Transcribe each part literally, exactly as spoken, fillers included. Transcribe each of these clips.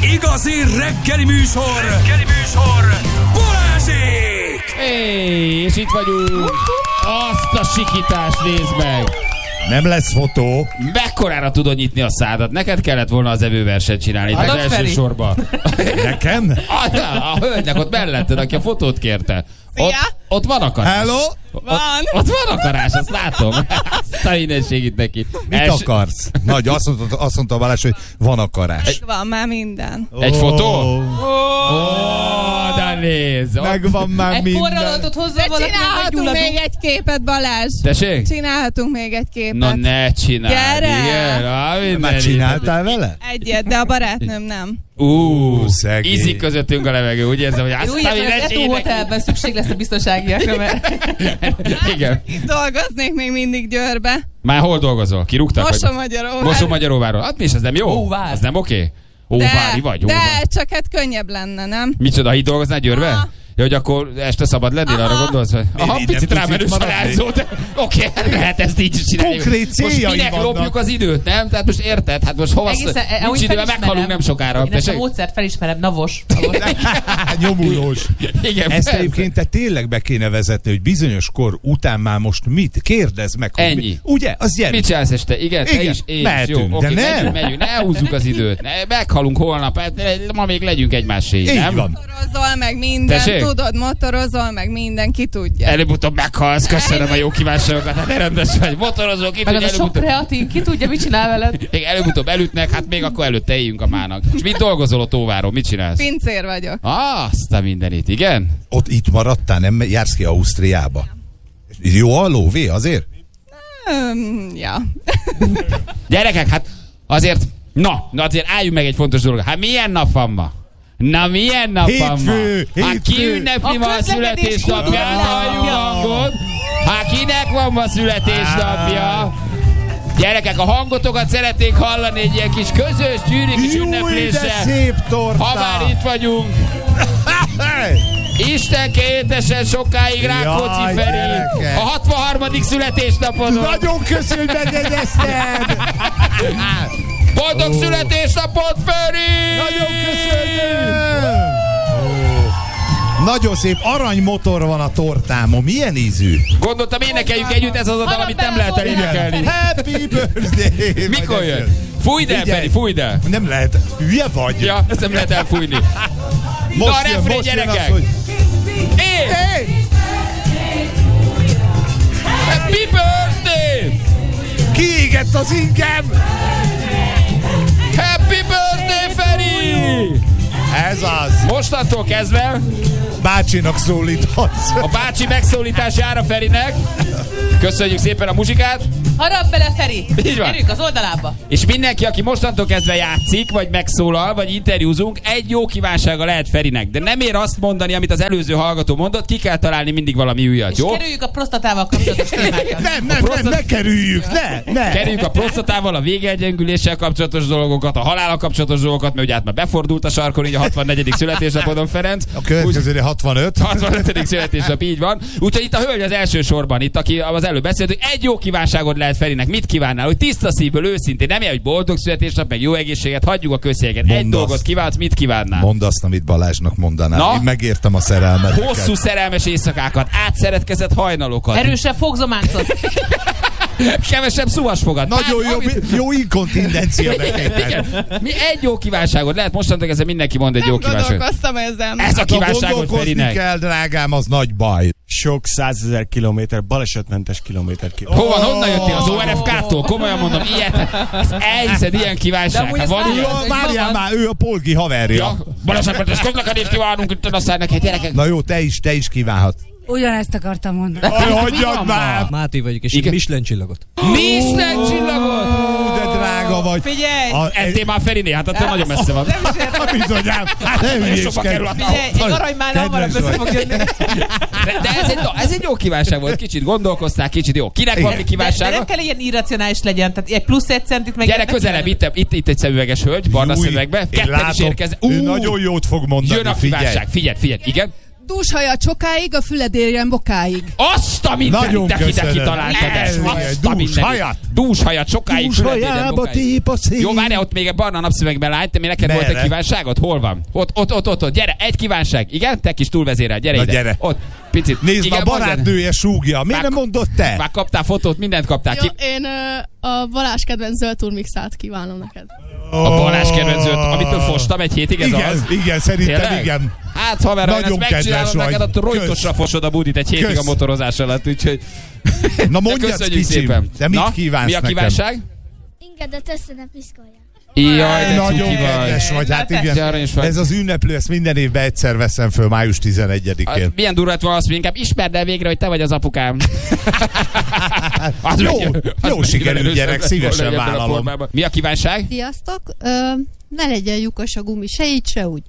Igazi reggeli műsor! Reggeli műsor! Balázsék! Hey, és itt vagyunk! Azt a sikítást nézd meg! Nem lesz fotó. Mekkorára tudod nyitni a szádat? Neked kellett volna az evőversenyt csinálni itt az első sorban. Nekem? A, a hölgynek ott melletted, aki a fotót kérte. Ott, ott van akarás. Hello? Van. Ott, ott van akarás, azt látom. Azt a mindenségit neki. Mit Els... akarsz? Nagy, azt mondta, azt mondta Balázs, hogy van akarás. Egy... Van már minden. Egy oh. fotó? Ó, oh. oh, de nézd. Megvan már egy minden. Egy forralatot hozzá valaki. Csinálhatunk még egy képet, Balázs. Tessék? Csinálhatunk még egy képet. Na ne csinálj. Gyere. Igen, á, már csináltál vele? Egyet, de a barátnőm nem. Ú, szegény. Ízik közöttünk a levegő, úgy érzem, hogy azt a mindenségnek. Hotelben szükség lesz a biztonságiakra, mert... Igen. Itt dolgoznék még mindig Győrbe. Már hol dolgozol? Kirúgtak? Mosomagyaróváron. Mosomagyaróváron. Hát mi is, ez nem jó? Óvár. Ez nem oké? Óvári vagy? De, Óvár. csak hát könnyebb lenne, nem? Micsoda, itt dolgoznál Győrbe? Ah. Ja, hogy akkor este szabad lennél, arra gondolsz? Hogy... Aha, picit rámenős a rázó, de oké, okay, lehet ezt így csinálni. Konkrét céljai most minek vannak. lopjuk az időt, nem? Tehát most érted? Hát most hova Egészen, sz... nincs idővel, meghalunk nem sokára. Én ezt a módszert felismerem, navos. Nyomulós. Igen, ezt egyébként te tényleg be kéne vezetni, hogy bizonyos kor után már most mit? Kérdezd meg. Ennyi. Mi? Ugye? Az gyere. Mit csinálsz este? Igen, te Igen. is, én mehetünk, is. Jó, de oké, nem. megyünk, megyünk, ne húzzuk az időt. Ne, meghalunk holnap, hát ma még legyünk egymássé, nem? Van. Motorozol meg minden, Tessék? tudod, motorozol meg minden, ki tudja. Előbb-utóbb meghalsz, köszönöm a jó kívánságokat, hát ne rendes vagy, motorozol, ki meg tudja, az a sok kreatin, ki tudja, mit csinál veled? még előbb-utóbb elütnek, hát még akkor előtte éljünk a mának. És mit dolgozol ott Óváron, mit csinálsz? Pincér vagyok. Azt a mindenit, igen? Ott itt maradtál, nem jársz ki Ausztriába? Jó a lóvé azért? Um, ja. Gyerekek, hát azért, na, na azért álljunk meg egy fontos dolog. Hát milyen nap van ma? Na milyen nap hétfő, van ma? Hát hétfő. ki ünnepli ma a születésnapját? Halljuk a hangot. Hát kinek van ma születésnapja? Gyerekek, a hangotokat szeretnék hallani egy ilyen kis közös gyűri kis ünnepléssel. szép torta! Ha már itt vagyunk. Isten kétesen sokáig Rákóczi Feri. A hatvanharmadik születésnapodon. Nagyon köszönöm, hogy megjegyezted! Boldog oh. születésnapot, Feri! Nagyon köszönöm! Oh. Nagyon szép aranymotor van a tortámon. Milyen ízű? Gondoltam, énekeljük együtt, ez az a dal, amit nem lehet elénekelni. Happy birthday! Mikor jön? Fújd el, Feri, fújd el! Nem lehet. Hülye vagy? Ja, ezt nem lehet elfújni. Most Na, a jön, refrén, most jön gyerekek! az, hogy... Hey! Hey! Happy birthday! Kiégett az ingem! Happy birthday, Feri! Ez az. Mostantól kezdve bácsinak szólíthatsz. A bácsi megszólítás jár a Ferinek. Köszönjük szépen a muzsikát. Harap bele, Feri! Így van. Gyerünk az oldalába. És mindenki, aki mostantól kezdve játszik, vagy megszólal, vagy interjúzunk, egy jó kívánsága lehet Ferinek. De nem ér azt mondani, amit az előző hallgató mondott, ki kell találni mindig valami újat, és jó? kerüljük a prostatával kapcsolatos témákat. Nem, nem, prostat... nem, ne kerüljük, ne, ne. Kerüljük a prostatával, a végegyengüléssel kapcsolatos dolgokat, a halállal kapcsolatos dolgokat, mert ugye hát már befordult a sarkon, így a hatvannegyedik születésnapodon, Ferenc. A következőre hatvanöt. hatvanötödik születésnap, így van. Úgyhogy itt a hölgy az első sorban, itt aki az előbb beszélt, hogy egy jó kívánságot lehet Ferinek. Mit kívánnál? Hogy tiszta szívből, őszintén, nem ilyen, hogy boldog születésnap, meg jó egészséget, hagyjuk a közszéget. Egy Mondd dolgot azt. kívánsz, mit kívánnál? Mondd azt, amit Balázsnak mondanál. Na? Én megértem a szerelmet. Hosszú szerelmes éjszakákat, átszeretkezett hajnalokat. Erősebb fogzománcot. Kevesebb szuvasfogat. Nagyon Bár, jó, amit... jó inkontindencia betétel. Mi egy jó kívánságot lehet, mostantól ezzel mindenki mond egy nem jó kívánságot. gondolkoztam ezen. Ez a kívánságot Gondolkozni Ferinek. kell, drágám, az nagy baj. Sok százezer kilométer, balesetmentes kilométer kilométer. Hova, honnan jöttél? Az o er ef ká-tól? Komolyan mondom, ilyet. Ezt elhiszed, ilyen kívánság. Hát van ilyen? Jó, várjál már, ő a Polgi haverja. Ja, balesetmentes közlekedést kívánunk, itt aztán neked gyerekek. Na jó, te is, te is kívánhatsz. Ugyanezt akartam mondani. Aj, hagyjad már! Máté vagyok, és Igen. egy Michelin csillagot. Michelin csillagot! Ú, de drága vagy. Figyelj! A- Ettél már Feriné, hát attól nagyon messze van. Nem is értem. A bizonyám. Hát nem Nagyon sokba kerül a Figyelj, egy aranymál hamarabb össze fog jönni. De, de ez, egy, ez egy jó kívánság volt, kicsit gondolkoztál, kicsit jó. Kinek van mi De, de kívánsága? nem kell ilyen irracionális legyen, tehát egy plusz egy centit meg... Gyere közelebb, itt, itt, itt egy szemüveges hölgy, barna Júj, szemüvegbe. én Ketten is látom, érkeznek. ő nagyon jót fog mondani, Jön a figyelj. kívánság, figyelj, figyelj, igen. Dúshaja csokáig, a füled érjen bokáig. Azt a mindenit, Nagyon de ide köszönöm. kitaláltad ezt. Ez Azt igen, a mindenit. dúshajat. Dúshajat sokáig, füled érjen Dúshajába bokáig. tép a szél. Jó, várjál, ott még egy barna napszövegben lány, te mi neked volt Merre? egy kívánságod? Hol van? Ott, ott, ott, ott, ott, gyere, egy kívánság. Igen, te kis túlvezérel, gyere Na, ide. gyere. Ott, picit. Nézd, Igen, a mondd el. barátnője súgja. Miért Már- nem mondod te? Már kaptál fotót, mindent kaptál. Jó, Ki... én ö, a Balázs kedvenc zöld turmixát kívánom neked. A Balázs kedvenzőt, amitől fostam egy hétig, ez igen, az? igen, szerintem Tényleg? igen. Hát haver, ha én Nagyon ezt megcsinálom kedves neked, vagy. akkor rojtosra fosod a budit egy hétig Kösz. a motorozás alatt, úgyhogy... Na De mondjad, köszönjük kicsim, szépen. de mit Na, kívánsz mi a nekem? kívánság? Ingedet össze piszkolják. Jaj, de Nagyon cuki vagy. kedves vagy, hát De igen. aranyos vagy. Ez az ünneplő, ezt minden évben egyszer veszem föl, május tizenegyedikén. Ah, milyen durva lett volna azt, hogy inkább ismerd el végre, hogy te vagy az apukám. Az Jó, meg- az jó meg sikerű erősebb gyerek, lett szívesen volna ebben a vállalom. formában. Mi a kívánság? Sziasztok! Ö, ne legyen lyukas a gumi, se így, se úgy.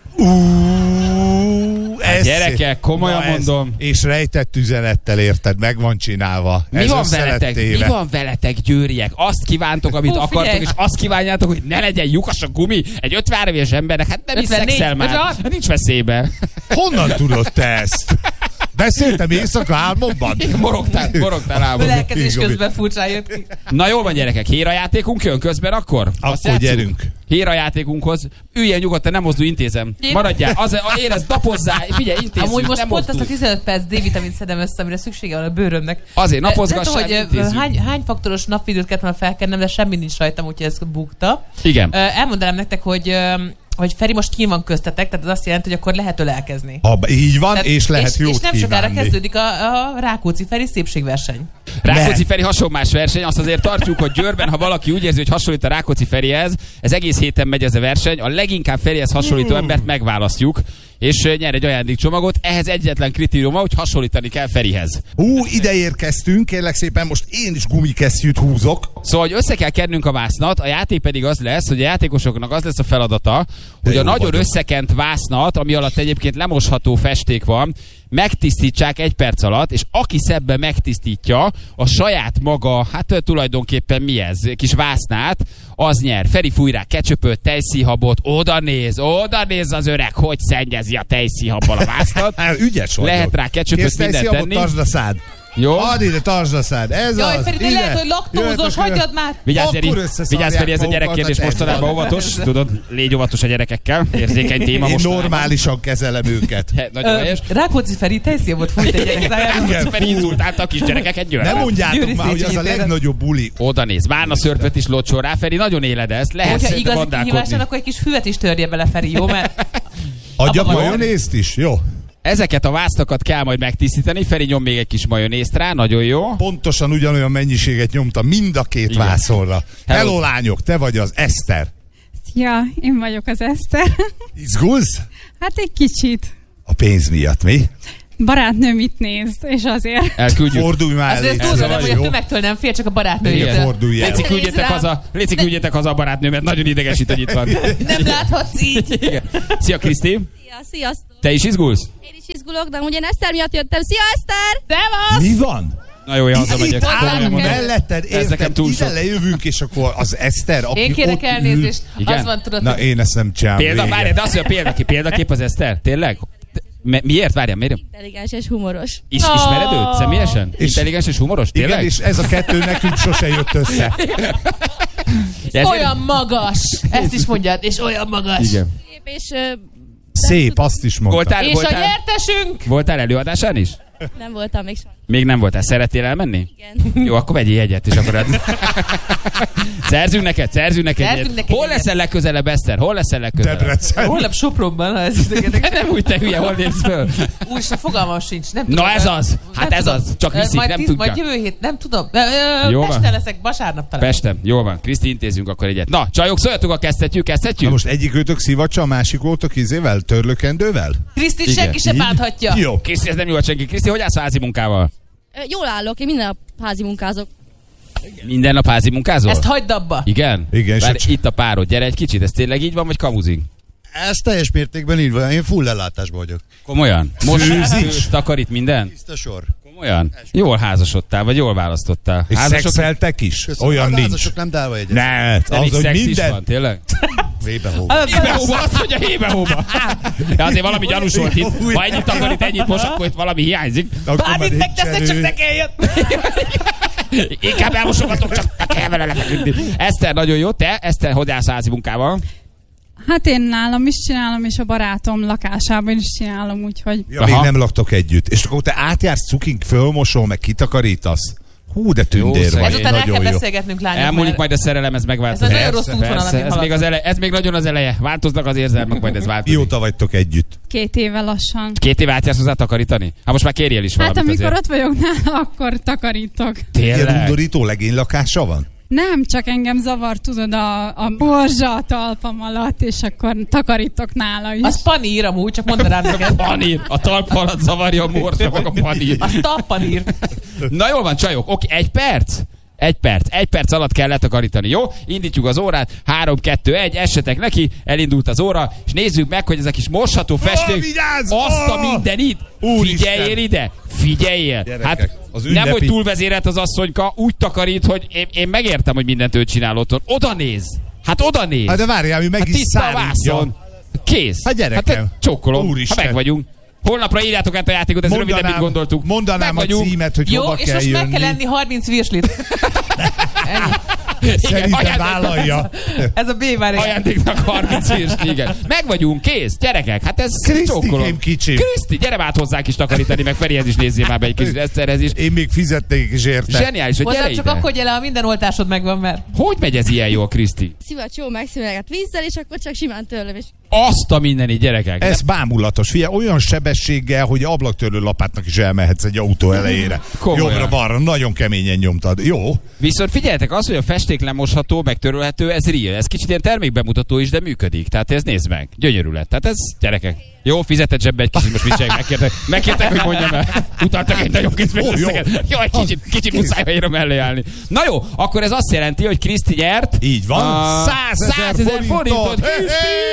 Ú, ez gyerekek, komolyan Na ez- mondom. És rejtett üzenettel érted, meg van csinálva. Mi ez van össze lett veletek? Mi téve. van veletek, győriek? Azt kívántok, amit Hú, akartok, figyelj. és azt kívánjátok, hogy ne legyen lyukas a gumi egy ötvenhárom éves embernek. Hát nem is ötvennégy, szexel már. ötvenhat. Hát nincs veszélybe. Honnan tudod te ezt? Beszéltem éjszaka álmomban? Morogtál, morogtál álmodban. Lelkezés Gabi. közben furcsán jött ki. Na jól van, gyerekek, hérajátékunk jön közben akkor? Azt Akkor játsszuk? gyerünk. Hérajátékunkhoz. Üljél nyugodtan, nem mozdulj, intézem. Én- Maradjál, az, a, érezd, napozzál, figyelj, intézzük, Amúgy most nem pont azt a mozdulj. tizenöt perc D-vitamint szedem össze, amire szüksége van a bőrömnek. Azért De- napozgassál, nem tudom, hogy intézzük. ö, hány, hány faktoros napvidőt kellett volna felkennem, de semmi nincs rajtam, úgyhogy ez bukta. Igen. Ö, Elmondanám nektek, hogy, ö, hogy Feri most kín van köztetek, tehát az azt jelenti, hogy akkor lehet ölelkezni. Ha így van, Tehát- és lehet és, jót és nem sokára kívánni. kezdődik a, a Rákóczi Feri szépségverseny. Rákóczi Ne. Feri hasonlás verseny, azt azért tartjuk, hogy Győrben, ha valaki úgy érzi, hogy hasonlít a Rákóczi Ferihez, ez egész héten megy ez a verseny, a leginkább Ferihez hasonlító embert megválasztjuk, és ö, nyer egy ajándékcsomagot. Ehhez egyetlen kritérium, hogy hasonlítani kell Ferihez. Hú, ide érkeztünk, kérlek szépen, most én is gumikesztyűt húzok. Szóval, hogy össze kell kennünk a vásznat, a játék pedig az lesz, hogy a játékosoknak az lesz a feladata, hogy a jó nagyon vagyok. összekent vásznat, ami alatt egyébként lemosható festék van, megtisztítsák egy perc alatt, és aki szebben megtisztítja a saját maga, hát ö, tulajdonképpen mi ez, kis vásznát, az nyer. Feri fúj rá ketchupöt, tejszíhabot, oda néz, oda néz az öreg, hogy szennyezi a tejszíhabbal a vásznat. Hát, ügyes vagyok. Lehet rá ketchupöt, Kész, mindent Teszi, abot tenni. tartsd a szád. Jó? Add ide, tartsd a szád. Ez Jaj, az. Feri, de ide. lehet, hogy laktózos, Jöjjetek, hagyjad már! Vigyázz, Akkor Feri, összeszarják vigyázz, Feri, ez a magukat, gyerekkérdés hát ez mostanában van. óvatos. Tudod, légy óvatos a gyerekekkel. Érzékeny téma Én mostanában. normálisan kezelem őket. He, Nagyon Ö, helyes. Rákóczi Feri tejszívot fújt egy gyerek szájára. Igen, Feri inzultálta a kis gyerekeket Ne Győrben. mondjátok Győri már, hogy az a Széchenyi téren. legnagyobb buli. Oda néz, Várna szörpöt is locsol rá, Feri nagyon éledez. Lehet Hogyha szerintem igazi kihívás vandálkodni. van, akkor egy kis füvet is törje bele, Feri, jó? Mert Adjak Abba van. majonézt is, jó? Ezeket a vásztakat kell majd megtisztítani. Feri nyom még egy kis majonézt rá, nagyon jó. Pontosan ugyanolyan mennyiséget nyomta mind a két Igen. vászonra. Hello. Hello lányok, te vagy az Eszter. Ja, én vagyok az Eszter. Izgulsz? Hát egy kicsit. A pénz miatt, mi? Barátnőm itt néz, és azért. Elküldjük. Fordulj már elé. azért tudod, nem, hogy a tömegtől nem fél, csak a barátnőjétől. Igen. Fordulj el. Léci, küldjetek Nézd rám. haza, Léci, küldjetek haza a barátnőmet, nagyon idegesít, hogy itt van. Nem láthatsz így. Igen. Szia, Kriszti. Szia, sziasztok. Te is izgulsz? Én is izgulok, de amúgy én Eszter miatt jöttem. Szia, Eszter! Szevasz! Mi van? Na jó, én hazamegyek. Itt Komolyan állunk mondom. melletted, Ez nekem érted? túl Ide sok. lejövünk, és akkor az Eszter, aki Én kérek ott elnézést. Igen? Az van, tudod, Na hogy én ezt nem csinálom Példa, végre. várj, de azt mondja, példakép, példakép az Eszter? Tényleg? Mi- Miért? Várjál, miért? Intelligens és humoros. Is, Oh. ismered őt személyesen? És- Intelligens és humoros? Tényleg? Igen, és ez a kettő nekünk sose jött össze. Ezért- olyan magas. Ezt is mondjad, és olyan magas. Igen. Szép és ö, Szép, azt is mondta. Voltál, És a voltál, nyertesünk? voltál előadásán is? nem voltam még soha. Még nem voltál. Szerettél elmenni? Igen. Jó, akkor vegyél egyet, és akkor... Szerzünk neked, szerzünk neked Szerzünk egyet. neked Hol egyet. leszel legközelebb, Eszter? Hol leszel legközelebb? Debrecen. Holnap Sopronban, ha ez idegetek. De nem úgy, te hülye, hol lépsz föl? Úristen, fogalmam sincs. Nem Na tudom, ez ö, az. Hát nem ez tudom. az. Csak Ö, viszik, majd nem tíz- tudja. Majd jövő hét, nem tudom. Ö, ö, Jó van. Pesten leszek, vasárnap talán. Pestem, jó van. Kriszti, intézünk akkor egyet. Na, csajok, szóljatok a kezdhetjük, Na kezdhetjük? most egyik őtök szivacsa, a másik voltok izével, törlőkendővel? Krisztit Igen. senki sem Így? bánthatja. Jó. Kriszti, ez nem jó a senki. Kriszti, hogy állsz a házi munkával? Ö, Jól állok, én minden nap házi munkázok. Minden nap házi munkázol? Ezt hagyd abba. Igen? Igen, és Várj, a- itt a párod, gyere egy kicsit, ez tényleg így van, vagy kamuzing? Ez teljes mértékben így van, én full ellátásban vagyok. Komolyan? Most Főz is? főz, takarít minden? Tiszta sor. Komolyan? Jól házasodtál, vagy jól választottál? És Házasok... szexeltek is? Köszönöm. Olyan A nincs. házasok nem dálva egyeztek. Ne, Elég az, hogy szex is minden... van, tényleg? Hébe-hóba. Hébe-hóba, azt mondja hébe-hóba. De azért valami gyanús volt itt. Ha ennyit takarít, ennyit most, akkor itt valami hiányzik. Bármit megteszed, csak ne kelljen. Inkább elmosogatok, csak ne kell vele lefeküdni. Eszter, nagyon jó. Te, Eszter, hogy állsz házi munkával? Hát én nálam is csinálom, és a barátom lakásában is csinálom, úgyhogy... Ja, még nem laktok együtt. És akkor te átjársz cukink, fölmosol, meg kitakarítasz. Hú, de tündér vagy. Ezután el kell Nagyon jó. beszélgetnünk, lányok. Elmúlik mert majd a szerelem, ez megváltozik. Ez nagyon rossz útvonal, amit ez, még az ele, ez még nagyon az eleje. Változnak az érzelmek, majd ez változik. Mióta vagytok együtt? Két éve lassan. Két év átjársz hozzá takarítani? Hát most már kérjél is valamit Hát amikor azért. ott vagyok nála, akkor takarítok. Ilyen Tényleg? undorító legénylakása van? Nem, csak engem zavar, tudod, a, a borzsa a talpam alatt, és akkor takarítok nála is. Az panír amúgy, csak mondd rám neked. Panír. A talp alatt zavarja a morzsa, meg a panír. Az tappanír. Na jól van, csajok. Oké, egy perc? Egy perc. Egy perc alatt kell letakarítani, jó? Indítjuk az órát. Három, kettő, egy. Essetek neki. Elindult az óra. És nézzük meg, hogy ez a kis mosható festék. Oh, vigyázz! Azt a Oh! mindenit. Úristen! Figyeljél ide. Figyeljél. Gyerekek, Hát az nem, ünnepi- hogy túlvezérelt az asszonyka, úgy takarít, hogy én, én megértem, hogy mindent ő csinál otthon. Oda néz. Hát oda néz. Hát de várjál, mi meg Hát is tiszta a szárítja. vászon. Kész. Hát gyerekem. Hát csókolom. Úristen. Ha meg vagyunk. Holnapra írjátok át a játékot, ez rövidebb, mint gondoltuk. Mondanám a Meg vagyunk. címet, hogy Jó, hova és kell most jönni. meg kell enni harminc virslit. Ennyi. Szerintem ajándék- vállalja. Ez a B-vár. Ajándéknak harminc hírs, igen. Meg vagyunk, kész, gyerekek, hát ez csókolom. Krisztikém kicsim. Kriszti, gyere át hozzánk is takarítani, meg Ferihez is nézzél már be egy kicsit, Eszterhez is. Én még fizetnék is érte. Zseniális, hogy gyere Hozzám csak ide. akkor gyere, ha minden oltásod megvan, mert... Hogy megy ez ilyen jól, Kriszti? Szivacs jó megszűnleget vízzel, és akkor csak simán tőlem is. Azt a mindenit, gyerekek. Ez bámulatos. Figyelj, olyan sebességgel, hogy ablaktörlő lapátnak is elmehetsz egy autó elejére. Komolyan. Jobbra-balra, nagyon keményen nyomtad. Jó? Viszont figyeljetek, az, hogy a festék lemosható, meg törölhető, ez real. Ez kicsit ilyen termékbemutató is, de működik. Tehát ez nézd meg. Gyönyörű lett. Tehát ez, gyerekek. Jó, fizetett zsebbe egy kicsit, most mit csinálják, megkértek, megkértek, hogy mondjam el. Utaltak egy nagyon készpénz Ó, jó. összeget. Jó, egy kicsit, kicsit muszáj helyre mellé állni. Na jó, akkor ez azt jelenti, hogy Kriszti nyert. Így van. A százezer forintot. Hey,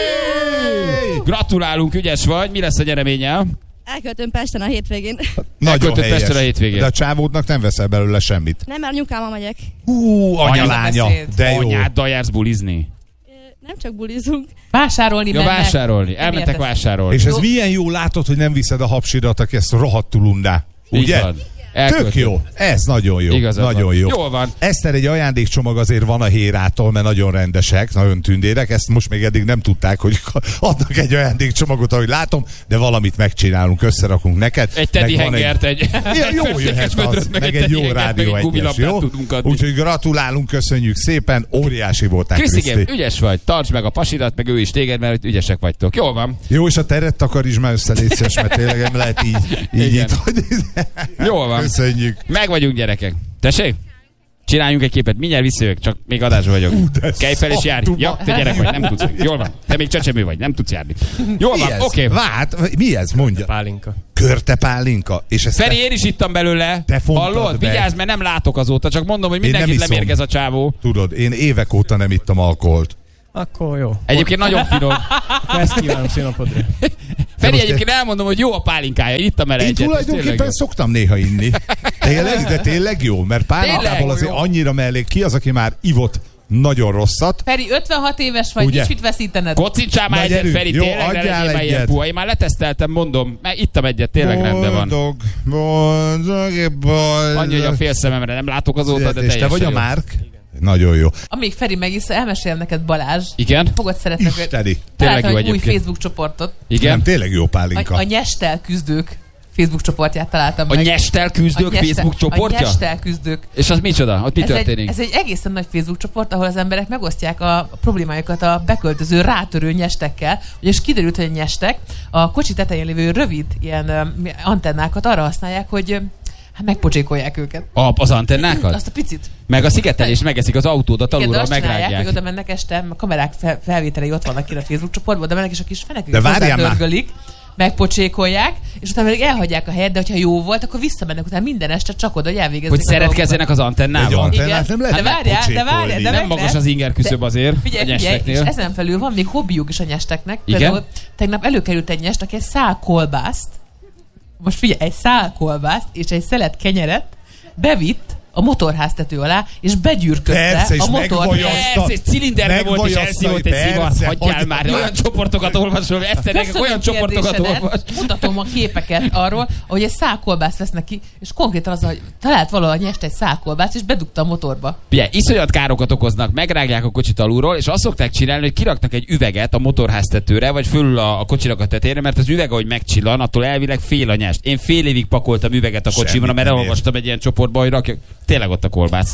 hey! Gratulálunk, ügyes vagy. Mi lesz a nyereménye? Elköltöm Pesten a hétvégén. Nagyon Elköltött helyes. Pestre a hétvégén. De a csávódnak nem veszel belőle semmit. Nem, mert anyukámmal megyek. Hú, anyalánya. beszélt. De jó. Anyáddal jársz bulizni. Ö, Nem csak bulizunk. Vásárolni Ja, mennek. vásárolni. Nem Elmentek értesz. vásárolni. És ez Jó. milyen jó látod, hogy nem viszed a hapsidat, aki ezt rohadtul undá. Így Ugye? van. Tök Elköltött. jó. Ez nagyon jó. Igazad nagyon van. jó. Jól van. Eszter, egy ajándékcsomag azért van a Hérától, mert nagyon rendesek, nagyon tündérek. Ezt most még eddig nem tudták, hogy adnak egy ajándékcsomagot, ahogy látom, de valamit megcsinálunk, összerakunk neked. Egy teddy Meg van hangert, egy, Ja, egy jó festékes jöhet vödröt, az, meg egy teddy jó hangert, rádió meg egy egyes, gumilabdát jó? tudunk adni. Úgyhogy gratulálunk, köszönjük szépen, óriási voltál, Krisztigém, Kriszti. ügyes vagy, tartsd meg a pasidat, meg ő is téged, mert ügyesek vagytok. Jól van. Jó, és a teret takarítsd már össze, légy szíves, mert tényleg nem lehet így, így, Igen. így hogy... Jól van. Köszönjük. Meg vagyunk, gyerekek. Tessék? Csináljunk egy képet, mindjárt visszajövök, csak még adásban vagyok. de Kelj fel és járj. szartuma. Ja, te gyerek vagy, nem tudsz. Jól van. Te még csecsemő vagy, nem tudsz járni. Jól Mi van, ez? oké. Okay. Várj, mi ez? Mondja. Pálinka. Körte pálinka. És ezt Feri, te- én is ittam belőle. Te fontad Hallod? be. Vigyázz, mert nem látok azóta, csak mondom, hogy Én nem mindenkit iszom. lemérgez a csávó. Tudod, én évek óta nem ittam alkoholt. Akkor jó. Egyébként nagyon finom. Ezt kívánom színapodra. Feri, most egyébként elmondom, hogy jó a pálinkája. Én ittam el Én egyet. és tényleg tulajdonképpen jó. szoktam néha inni. Tényleg, de tényleg jó, mert pálinkából Tényleg? azért annyira mellé ki az, aki már ivott nagyon rosszat. Feri, ötvenhat éves vagy, Ugye? nincs mit veszítened. Kocincsál már Na, egyet, gyerünk. Feri, Jó, tényleg ne adjál legyél már ilyen egyet. puha. Én már leteszteltem, mondom, mert ittam egyet, tényleg rendben van. Boldog, boldog, boldog. Annyi, hogy a fél szememre nem látok azóta, de És te teljesen vagy a jó. Márk? Nagyon jó. Amíg Feri megissza, elmesélem neked Balázs. Igen? Fogod szeretni. Isteni. Tényleg Találtam jó egy új egyébként. Facebook csoportot. Igen? Nem, tényleg jó A, pálinka. a Nyestel küzdők Facebook csoportját találtam A meg. Nyestel küzdők A Nyestel- Facebook csoportja? A Nyestel küzdők. És az micsoda? Ott mi ez történik? Egy, ez egy egészen nagy Facebook csoport, ahol az emberek megosztják a problémájukat a beköltöző, rátörő nyestekkel. És kiderült, hogy a nyestek a kocsi tetején lévő rövid ilyen um, antennákat arra használják, hogy um, hát megpocsékolják őket. A, az antennákat? Azt a picit. Meg a szigetelés megeszik az autódat Igen, de alulról, azt csinálják, megrágják. hogy oda mennek este, a kamerák fel, felvételei ott vannak ki a Facebook csoportban, oda mennek, és a kis fenekük De várjál már. hozzátörgölik, megpocsékolják, és utána pedig elhagyják a helyet, de hogyha jó volt, akkor visszamennek utána minden este csak oda, hogy elvégezzék Hogy a dolgokat. szeretkezzenek az Egy antennával. antennát nem lehet de várjál, de várjál, de megpocsékolni. Nem meg magas lehet. az inger küszöb De- azért Figyelj, a figyelj, és nyesteknél. ezen felül van még hobbiuk is a nyesteknek. Igen? Például tegnap előkerült egy nyest, aki egy szál kolbászt, most figyelj, egy szál kolbászt és egy szelet kenyeret bevitt a motorháztető alá, és begyűrködte Persze, és a motor. Persze, és cilinderbe volt, és elszívott egy szivat. Hagyjál már, hogy- olyan csoportokat olvasol, egyszer nekik olyan csoportokat olvas. Mutatom a képeket arról, ahogy egy szálkolbászt vesznek ki, és konkrétan az, hogy talált valahol nyest egy szálkolbászt, és bedugta a motorba. Ugye, iszonyat károkat okoznak, megrágják a kocsit alulról, és azt szokták csinálni, hogy kiraknak egy üveget a motorháztetőre, vagy fölül a, a kocsinak a tetejére, mert az üveg, ahogy megcsillan, attól elvileg fél a nyest. Én fél évig pakoltam üveget a kocsimra, Semmit mert nem elolvastam egy ilyen csoportba, hogy rakja. Tényleg ott a kolbász.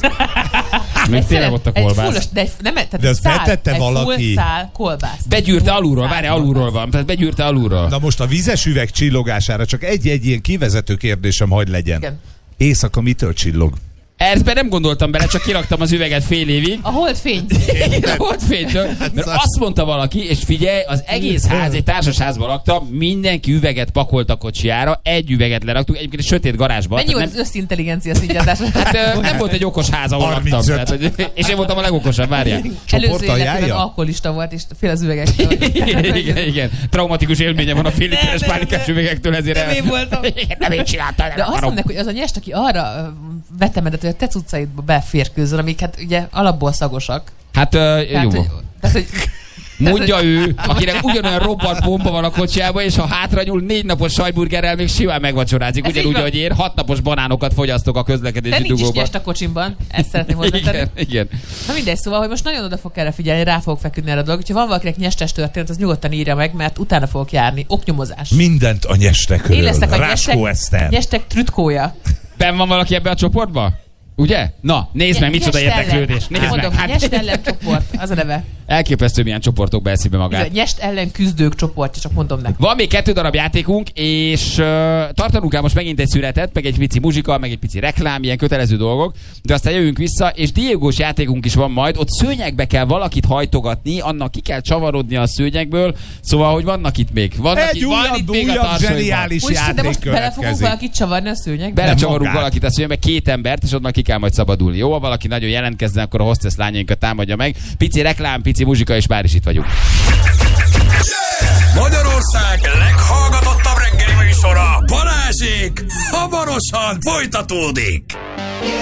Még tényleg ott a Egy kolbász. fullos, de egy, nem, tehát De egy azt szál, betette egy valaki. full szál kolbász. Begyűrte alulról, Szál várj, alulról van, tehát begyűrte alulról. Na most a vízes üveg csillogására csak egy-egy ilyen kivezető kérdésem hagy legyen. Igen. Éjszaka mitől csillog? Ezben nem gondoltam bele, csak kiraktam az üveget fél évig. A holdfény. A holdfénytől, mert azt mondta valaki, és figyelj, az egész ház, egy társasházban laktam, mindenki üveget pakolt a kocsijára, egy üveget leraktuk, egyébként egy sötét garázsban. Mennyi tehát volt az összintelligencia színjátás? Hát ö, nem volt egy okos ház, ahol laktam. Tehát, hogy, és én voltam a legokosabb, várjál. Előző életében alkoholista volt, és fél az üvegektől. Igen, igen, igen. Traumatikus élménye van a fél literes pálinkás üvegektől, ezért Nem én voltam. Nem én csináltam. De azt mondják, hogy az a nyest, aki arra ö, vetemedett, hogy a te cuccaidba beférkőzön, amik hát ugye alapból szagosak. Hát ö, jó. Tehát, hogy, tehát, hogy Mondja ő, akinek ugyanolyan robbant bomba van a kocsiában, és ha hátranyúl, négy napos sajburgerrel még simán megvacsorázik. Ez Ugyanúgy, így van. hogy én hat napos banánokat fogyasztok a te közlekedési nincs is dugóban. nyest a kocsimban. Ezt szeretném hozzátenni. Igen, igen. Na mindegy, szóval, hogy most nagyon oda fog erre figyelni, rá fogok feküdni erre a dolog. Hogyha van valakinek nyestes történet, az nyugodtan írja meg, mert utána fogok járni. Oknyomozás. Mindent a nyestekről. Én leszek a Ráskó nyestek, Eszter. nyestek trütkója. Ben van valaki ebbe a csoportba? Ugye? Na, nézd meg, micsoda Nyest ellen. érdeklődés. Nézd meg. Mondom, nyest ellen csoport, az a neve. Elképesztő, milyen csoportokba eszi be magát. Bizony, nyest ellen küzdők csoportja, csak mondom nektek. Van még kettő darab játékunk, és uh, tartanunk kell most megint egy szünetet, meg egy pici muzsika, meg egy pici reklám, ilyen kötelező dolgok, de aztán jövünk vissza, és Diegós játékunk is van majd, ott szőnyegbe kell valakit hajtogatni, annak ki kell csavarodni a szőnyegből, szóval, hogy vannak itt még. Vannak Egy itt, van újabb, itt még a újabb tarsolyban. zseniális Úgy, de játék most bele fogunk következik. valakit csavarni a szőnyegbe? Belecsavarunk magát. valakit a szőnyegbe, két embert, és onnan ki kell majd szabadulni. Jó, ha valaki nagyon jelentkezzen, akkor a hostess lányainkat támadja meg. Pici reklám, pici muzsika, és már is itt vagyunk. Magyarország leghallgatottabb reggeli műsora, Balázsék hamarosan folytatódik.